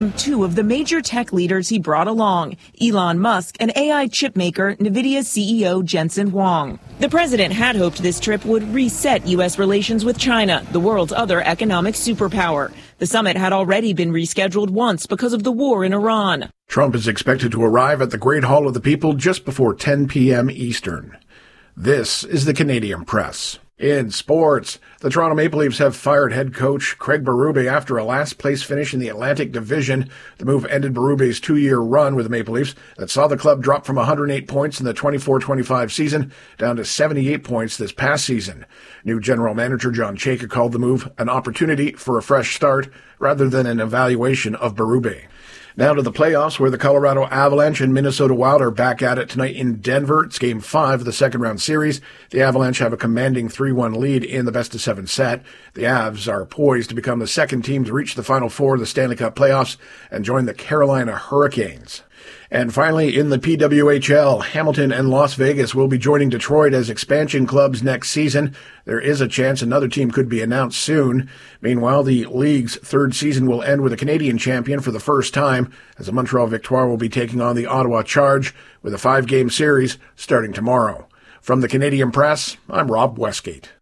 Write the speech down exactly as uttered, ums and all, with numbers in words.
Two of the major tech leaders he brought along, Elon Musk and A I chip maker NVIDIA C E O Jensen Huang. The president had hoped this trip would reset U S relations with China, the world's other economic superpower. The summit had already been rescheduled once because of the war in Iran. Trump is expected to arrive at the Great Hall of the People just before ten p.m. Eastern. This is the Canadian Press. In sports, the Toronto Maple Leafs have fired head coach Craig Berube after a last-place finish in the Atlantic Division. The move ended Berube's two-year run with the Maple Leafs that saw the club drop from one hundred eight points in the twenty-four twenty-five season down to seventy-eight points this past season. New general manager John Chayka called the move an opportunity for a fresh start rather than an evaluation of Berube. Now to the playoffs, where the Colorado Avalanche and Minnesota Wild are back at it tonight in Denver. It's Game five of the second-round series. The Avalanche have a commanding three one lead in the best-of-seven set. The Avs are poised to become the second team to reach the Final Four of the Stanley Cup playoffs and join the Carolina Hurricanes. And finally, in the P W H L, Hamilton and Las Vegas will be joining Detroit as expansion clubs next season. There is a chance another team could be announced soon. Meanwhile, the league's third season will end with a Canadian champion for the first time, as the Montreal Victoire will be taking on the Ottawa Charge with a five-game series starting tomorrow. From the Canadian Press, I'm Rob Westgate.